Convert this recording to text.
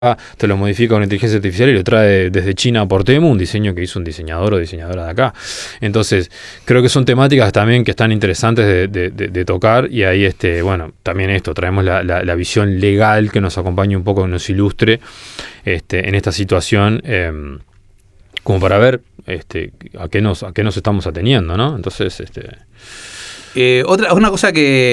te lo modifica con inteligencia artificial y lo trae desde China por Temu, un diseño que hizo un diseñador o diseñadora de acá. Entonces, creo que son temáticas también que están interesantes de tocar, y ahí, bueno, también traemos la visión legal que nos acompañe un poco, que nos ilustre en esta situación, como para ver a qué nos estamos ateniendo, ¿no? Entonces, una cosa que